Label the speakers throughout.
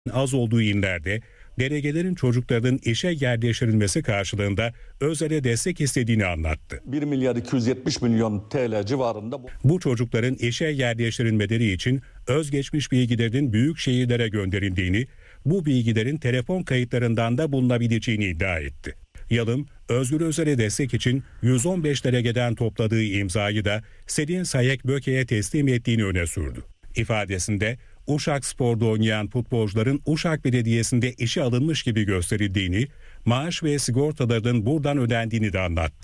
Speaker 1: az olduğu illerde delegelerin çocuklarının işe yerleştirilmesi karşılığında özele destek istediğini anlattı.
Speaker 2: 1 milyar 270 milyon TL civarında.
Speaker 1: Bu çocukların işe yerleştirilmeleri için özgeçmiş bilgilerinin büyük şehirlere gönderildiğini, bu bilgilerin telefon kayıtlarından da bulunabileceğini iddia etti. Yalım, Özgür Özel'e destek için 115 delegeden topladığı imzayı da Selin Sayek Böke'ye teslim ettiğini öne sürdü. İfadesinde Uşak Spor'da oynayan futbolcuların Uşak Belediyesi'nde işe alınmış gibi gösterildiğini, maaş ve sigortalarının buradan ödendiğini de anlattı.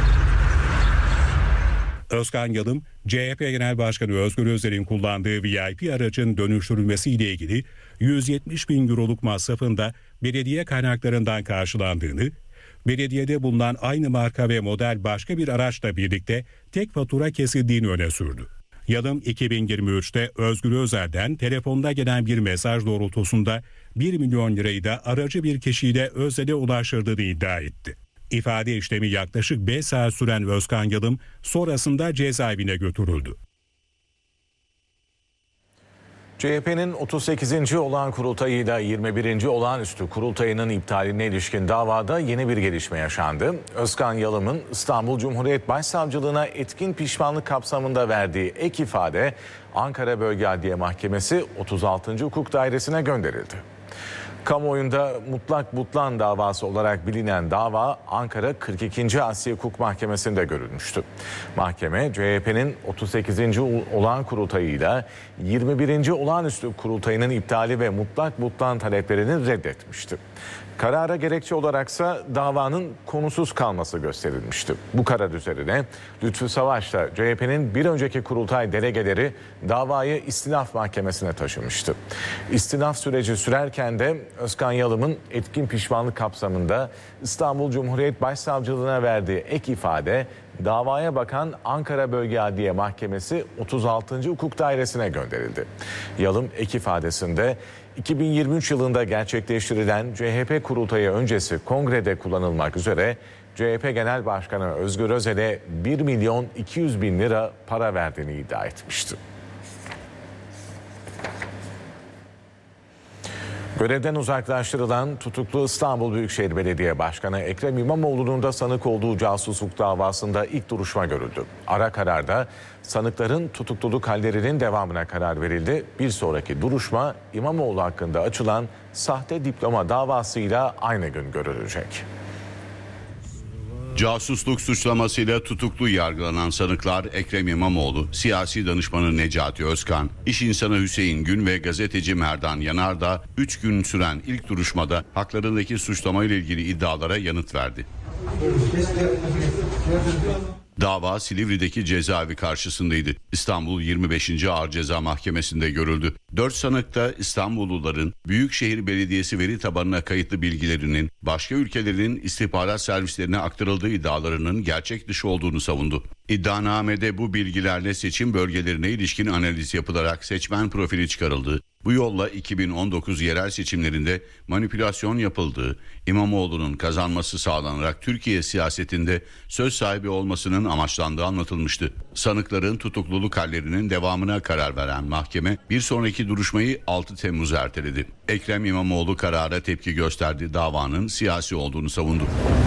Speaker 1: Özkan Yalım, CHP Genel Başkanı Özgür Özel'in kullandığı VIP aracın dönüştürülmesiyle ilgili 170 bin euroluk masrafın da belediye kaynaklarından karşılandığını, belediyede bulunan aynı marka ve model başka bir araçla birlikte tek fatura kesildiğini öne sürdü. Yalım 2023'te Özgür Özel'den telefonda gelen bir mesaj doğrultusunda 1 milyon lirayı da aracı bir kişiyle Özel'e ulaştırdığını iddia etti. İfade işlemi yaklaşık 5 saat süren Özkan Yalım sonrasında cezaevine götürüldü.
Speaker 3: CHP'nin 38. olağan kurultayıyla 21. olağanüstü kurultayının iptaline ilişkin davada yeni bir gelişme yaşandı. Özkan Yalım'ın İstanbul Cumhuriyet Başsavcılığına etkin pişmanlık kapsamında verdiği ek ifade Ankara Bölge Adliye Mahkemesi 36. Hukuk Dairesi'ne gönderildi. Kamuoyunda mutlak butlan davası olarak bilinen dava Ankara 42. Asya Hukuk Mahkemesi'nde görülmüştü. Mahkeme CHP'nin 38. olağan kurultayıyla 21. olağanüstü kurultayının iptali ve mutlak butlan taleplerini reddetmişti. Karara gerekçe olaraksa davanın konusuz kalması gösterilmişti. Bu karar üzerine Lütfü Savaş'la CHP'nin bir önceki kurultay delegeleri davayı İstinaf Mahkemesi'ne taşımıştı. İstinaf süreci sürerken de Özkan Yalım'ın etkin pişmanlık kapsamında İstanbul Cumhuriyet Başsavcılığına verdiği ek ifade davaya bakan Ankara Bölge Adliye Mahkemesi 36. Hukuk Dairesi'ne gönderildi. Yalım ek ifadesinde 2023 yılında gerçekleştirilen CHP kurultayı öncesi kongrede kullanılmak üzere CHP Genel Başkanı Özgür Özel'e 1 milyon 200 bin lira para verdiğini iddia etmişti. Görevden uzaklaştırılan tutuklu İstanbul Büyükşehir Belediye Başkanı Ekrem İmamoğlu'nun da sanık olduğu casusluk davasında ilk duruşma görüldü. Ara kararda sanıkların tutukluluk hallerinin devamına karar verildi. Bir sonraki duruşma İmamoğlu hakkında açılan sahte diploma davasıyla aynı gün görülecek.
Speaker 4: Casusluk suçlamasıyla tutuklu yargılanan sanıklar Ekrem İmamoğlu, siyasi danışmanı Necati Özkan, iş insanı Hüseyin Gün ve gazeteci Merdan Yanardağ 3 gün süren ilk duruşmada haklarındaki suçlamayla ilgili iddialara yanıt verdi. Dava Silivri'deki cezaevi karşısındaydı. İstanbul 25. Ağır Ceza Mahkemesi'nde görüldü. 4 sanık da İstanbulluların Büyükşehir Belediyesi veri tabanına kayıtlı bilgilerinin başka ülkelerin istihbarat servislerine aktarıldığı iddialarının gerçek dışı olduğunu savundu. İddianamede bu bilgilerle seçim bölgelerine ilişkin analiz yapılarak seçmen profili çıkarıldı. Bu yolla 2019 yerel seçimlerinde manipülasyon yapıldığı, İmamoğlu'nun kazanması sağlanarak Türkiye siyasetinde söz sahibi olmasının amaçlandığı anlatılmıştı. Sanıkların tutukluluk hallerinin devamına karar veren mahkeme bir sonraki duruşmayı 6 Temmuz'a erteledi. Ekrem İmamoğlu karara tepki gösterdi, davanın siyasi olduğunu savundu.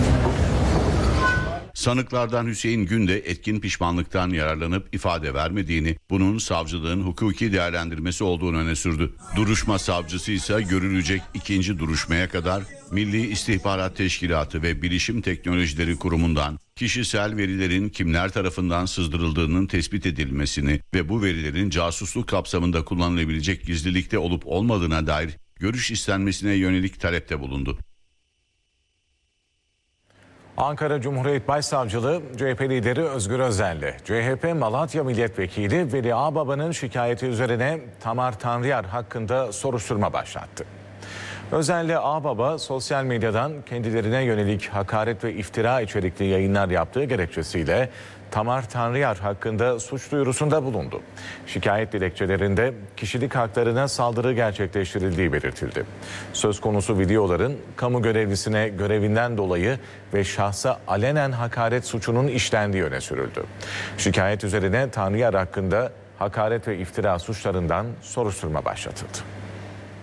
Speaker 4: Sanıklardan Hüseyin Gün de etkin pişmanlıktan yararlanıp ifade vermediğini, bunun savcılığın hukuki değerlendirmesi olduğunu öne sürdü. Duruşma savcısı ise görülecek ikinci duruşmaya kadar Milli İstihbarat Teşkilatı ve Bilişim Teknolojileri Kurumu'ndan kişisel verilerin kimler tarafından sızdırıldığının tespit edilmesini ve bu verilerin casusluk kapsamında kullanılabilecek gizlilikte olup olmadığına dair görüş istenmesine yönelik talepte bulundu.
Speaker 3: Ankara Cumhuriyet Başsavcılığı CHP lideri Özgür Özel'le CHP Malatya Milletvekili Veli Ağbaba'nın şikayeti üzerine Tamar Tanrıyar hakkında soruşturma başlattı. Özel'le Ağbaba sosyal medyadan kendilerine yönelik hakaret ve iftira içerikli yayınlar yaptığı gerekçesiyle Tamar Tanrıyar hakkında suç duyurusunda bulundu. Şikayet dilekçelerinde kişilik haklarına saldırı gerçekleştirildiği belirtildi. Söz konusu videoların kamu görevlisine görevinden dolayı ve şahsa alenen hakaret suçunun işlendiği öne sürüldü. Şikayet üzerine Tanrıyar hakkında hakaret ve iftira suçlarından soruşturma başlatıldı.